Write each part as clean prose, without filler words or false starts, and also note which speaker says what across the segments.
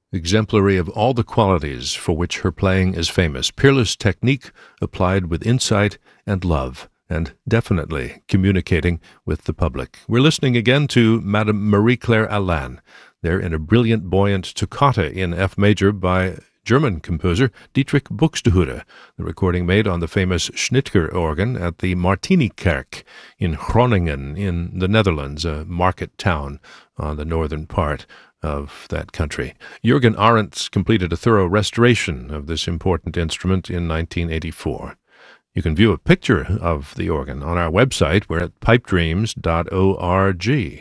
Speaker 1: exemplary of all the qualities for which her playing is famous, peerless technique applied with insight and love, and definitely communicating with the public. We're listening again to Madame Marie-Claire Alain, there in a brilliant, buoyant toccata in F major by German composer Dietrich Buxtehude, the recording made on the famous Schnitger organ at the Martinikerk in Groningen in the Netherlands, a market town on the northern part of that country. Jürgen Arendts completed a thorough restoration of this important instrument in 1984. You can view a picture of the organ on our website. We're at pipedreams.org.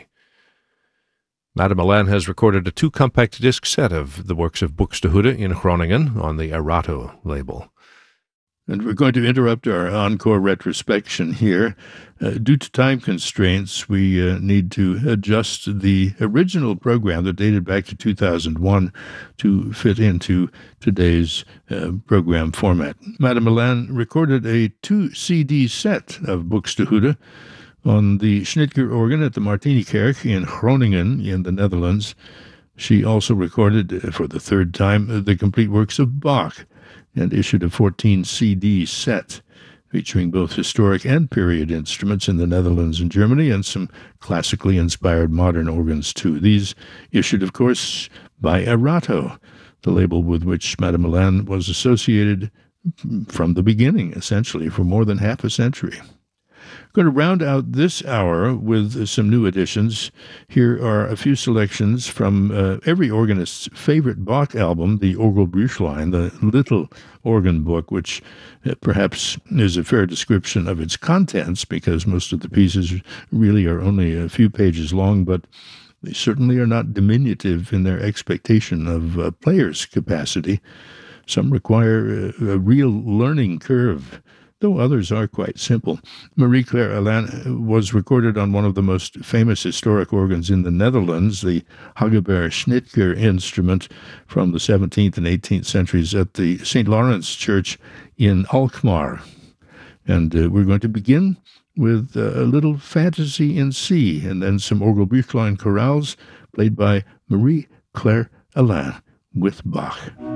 Speaker 1: Madame Alain has recorded a 2-compact disc set of the works of Buxtehude in Groningen on the Erato label.
Speaker 2: And we're going to interrupt our encore retrospection here. Due to time constraints, we need to adjust the original program that dated back to 2001 to fit into today's program format. Madame Alain recorded a 2-CD set of Buxtehude on the Schnitger organ at the Martinikerk in Groningen in the Netherlands. She also recorded, for the third time, the complete works of Bach, and issued a 14-CD set featuring both historic and period instruments in the Netherlands and Germany, and some classically inspired modern organs, too. These issued, of course, by Erato, the label with which Madame Alain was associated from the beginning, essentially, for more than half a century. Going to round out this hour with some new additions. Here are a few selections from every organist's favorite Bach album, the Orgelbüchlein, the little organ book, which perhaps is a fair description of its contents, because most of the pieces really are only a few pages long, but they certainly are not diminutive in their expectation of a player's capacity. Some require a real learning curve, though others are quite simple. Marie-Claire Alain was recorded on one of the most famous historic organs in the Netherlands, the Hageberg Schnitger instrument from the 17th and 18th centuries at the St. Lawrence Church in Alkmaar. And we're going to begin with a little fantasy in C, and then some Orgelbüchlein chorales played by Marie-Claire Alain with Bach.